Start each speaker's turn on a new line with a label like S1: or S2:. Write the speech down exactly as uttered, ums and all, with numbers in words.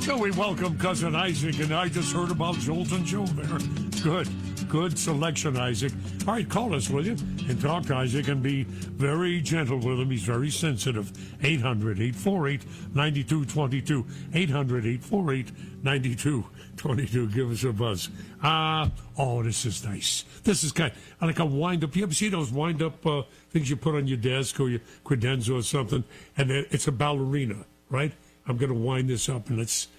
S1: So we welcome Cousin Isaac, and I just heard about Jolton Joe there. Good, good selection, Isaac. All right, call us, will you? And talk to Isaac and be very gentle with him. He's very sensitive. eight hundred, eight four eight, nine two two two. eight hundred, eight four eight, nine two two two. Give us a buzz. Uh, oh, this is nice. This is kind of like a wind-up. You ever see those wind-up uh, things you put on your desk or your credenza or something? And it's a ballerina, right? I'm going to wind this up, and let's